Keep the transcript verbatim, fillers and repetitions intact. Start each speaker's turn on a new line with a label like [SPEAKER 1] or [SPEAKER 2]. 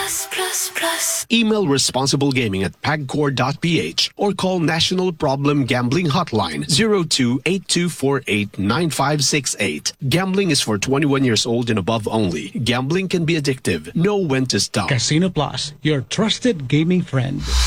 [SPEAKER 1] Plus, plus, plus.
[SPEAKER 2] Email responsiblegaming at pagcor dot p h or call National Problem Gambling Hotline zero two eight two four eight nine five six eight. Gambling is for twenty-one years old and above only. Gambling can be addictive. Know when to stop.
[SPEAKER 3] Casino Plus, your trusted gaming friend.